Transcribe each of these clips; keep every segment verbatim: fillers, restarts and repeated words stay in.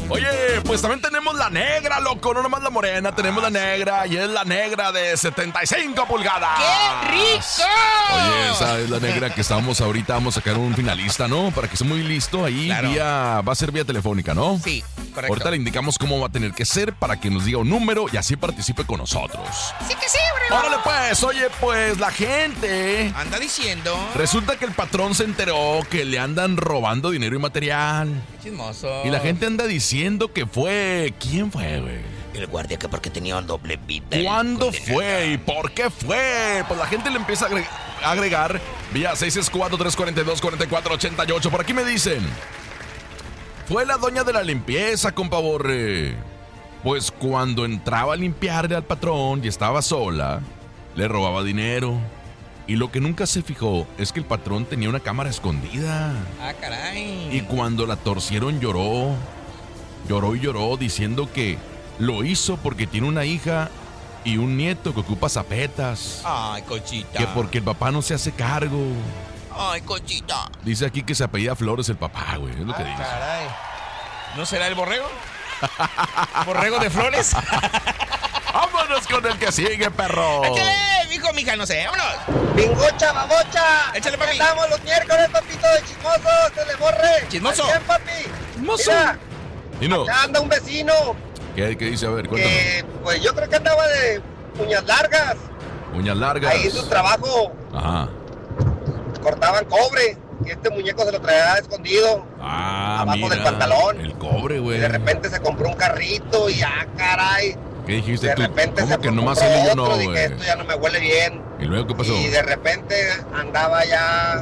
Oye, pues también tenemos la negra, loco, no nomás la morena, tenemos la negra y es la negra de setenta y cinco pulgadas. ¡Qué rico! Oye, esa es la negra que estamos ahorita, vamos a sacar un finalista, ¿no? Para que esté muy listo, ahí Claro. vía, va a ser vía telefónica, ¿no? Sí, correcto. Ahorita le indicamos cómo va a tener que ser para que nos diga un número y así participe con nosotros. Sí que sí, bro. Órale pues, oye, pues la gente... Anda diciendo. Resulta que el patrón se enteró que le andan robando dinero y material. Qué chismoso. Y la gente anda diciendo que fue... ¿Quién fue, güey? El guardia que porque tenía un doble vida. ¿Cuándo fue y por qué fue? Pues la gente le empieza a agre- a agregar vía seis seis cuatro, tres cuatro dos, cuatro cuatro ocho ocho. Por aquí me dicen... Fue la doña de la limpieza, compa Borre. Pues cuando entraba a limpiarle al patrón y estaba sola, le robaba dinero. Y lo que nunca se fijó es que el patrón tenía una cámara escondida. Ah, caray. Y cuando la torcieron lloró. Lloró y lloró diciendo que lo hizo porque tiene una hija y un nieto que ocupa zapetas. Ay, Conchita. Que porque el papá no se hace cargo. Ay, Conchita. Dice aquí que se apellida Flores el papá, güey. Es lo que Ah, dice. caray. ¿No será el borrego? ¿Borrego de flores? Vámonos con el que sigue, perro. Échale, mijo, mija, no sé. Vámonos. ¡Bingocha, babocha! Échale, papi. Estamos los miércoles, papito, de chismosos, se le borre. Chismoso. Bien, papi. Chismoso. Mira, Y no. acá anda un vecino ¿Qué, qué dice? A ver, cuéntame. que, pues yo creo que andaba de uñas largas. Uñas largas. Ahí en su trabajo Ajá. cortaban cobre y este muñeco se lo traía escondido Ah, abajo mira. del pantalón. El cobre, Y güey. de repente se compró un carrito y ah, caray. ¿Qué dijiste De tú? repente ¿Cómo se que nomás compró él y yo otro, no, dije, güey? esto ya no me huele bien. ¿Y luego qué pasó? Y de repente andaba ya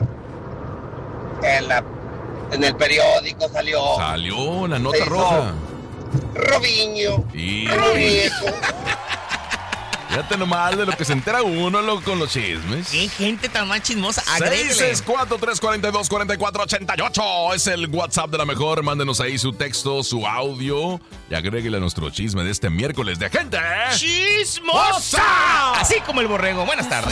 en, la, en el periódico, salió Salió la nota Se hizo- roja. Robinho, Y Robieco. fíjate nomás de lo que se entera uno loco, con los chismes. Qué gente tan más chismosa. seis Agréguele. seis cuatro, tres cuatro dos, cuatro cuatro ocho ocho es el WhatsApp de la mejor. Mándenos ahí su texto, su audio y agréguele a nuestro chisme de este miércoles de gente ¡Chismosa! Así como el borrego. Buenas tardes.